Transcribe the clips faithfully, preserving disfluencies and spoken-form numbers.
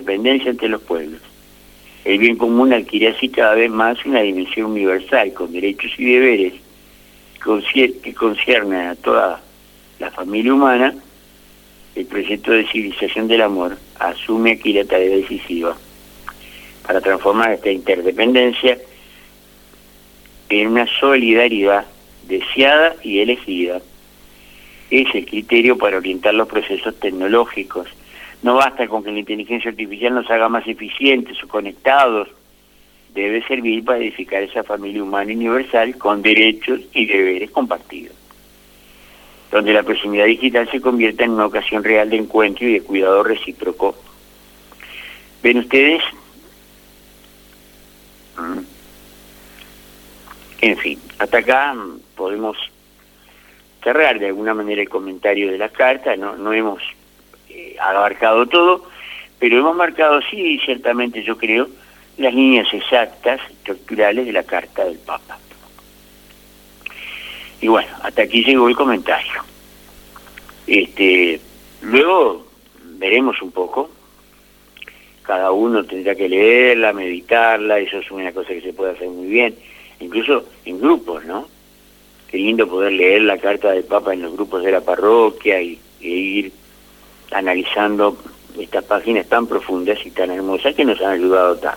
interdependencia entre los pueblos. El bien común adquiere así cada vez más una dimensión universal, con derechos y deberes que conciernen a toda la familia humana. El proyecto de civilización del amor asume aquí la tarea decisiva para transformar esta interdependencia en una solidaridad deseada y elegida. Es el criterio para orientar los procesos tecnológicos. No basta con que la inteligencia artificial nos haga más eficientes o conectados. Debe servir para edificar esa familia humana universal con derechos y deberes compartidos, donde la proximidad digital se convierta en una ocasión real de encuentro y de cuidado recíproco. ¿Ven ustedes? En fin, hasta acá podemos cerrar de alguna manera el comentario de la carta. No, no hemos eh, abarcado todo, pero hemos marcado, sí, ciertamente yo creo, las líneas exactas, estructurales de la carta del Papa. Y bueno, hasta aquí llegó el comentario. Este, luego veremos un poco. Cada uno tendrá que leerla, meditarla, eso es una cosa que se puede hacer muy bien, incluso en grupos, ¿no? Qué lindo poder leer la carta del Papa en los grupos de la parroquia y, e ir analizando estas páginas tan profundas y tan hermosas que nos han ayudado tanto.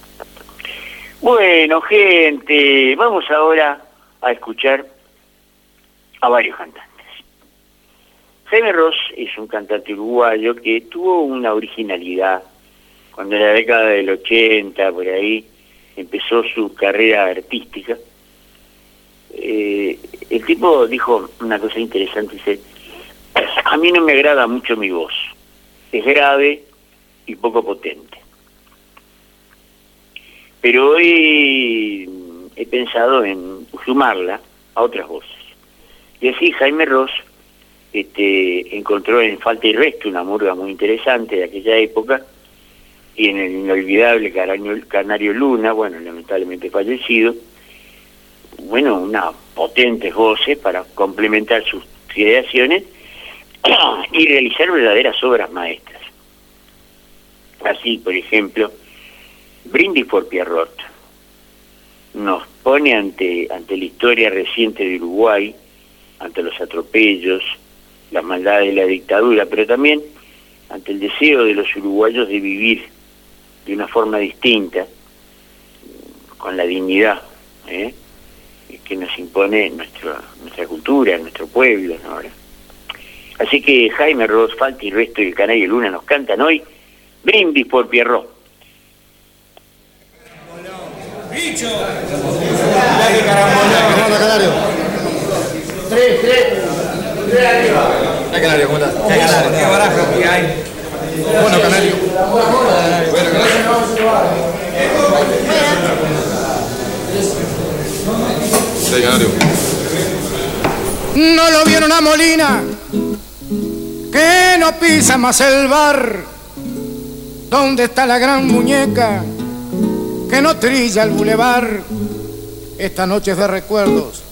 Bueno, gente, vamos ahora a escuchar a varios cantantes. Jaime Ross es un cantante uruguayo que tuvo una originalidad. Cuando en la década del ochenta, por ahí, empezó su carrera artística, eh, el tipo dijo una cosa interesante, dice: a mí no me agrada mucho mi voz, es grave y poco potente, pero hoy he pensado en sumarla a otras voces. Y así Jaime Ross este, encontró en Falta y Resto, una murga muy interesante de aquella época, y en el inolvidable Canario, Canario Luna, bueno, lamentablemente fallecido, bueno, unas potentes voces para complementar sus creaciones y realizar verdaderas obras maestras. Así, por ejemplo, Brindis por Pierrot nos pone ante, ante la historia reciente de Uruguay, ante los atropellos, las maldades de la dictadura, pero también ante el deseo de los uruguayos de vivir de una forma distinta, con la dignidad ¿eh? que nos impone nuestro, nuestra cultura, nuestro pueblo, ¿no? Así que Jaime Ross, Falta y Resto y el Canario Luna nos cantan hoy Brindis por Pierrot. ¡Bicho! ¡Dale, carambolón! ¿Cómo Canario? Tres, tres. Tres arriba. ¿Qué Canario? ¿Cómo estás? ¿Qué Canario? ¿Qué baraja que hay? Bueno, Canario. Bueno, Canario. Sí, Canario. No lo vieron a Molina, que no pisa más el bar. ¿Dónde está la gran muñeca que no trilla el bulevar? Esta noche es de recuerdos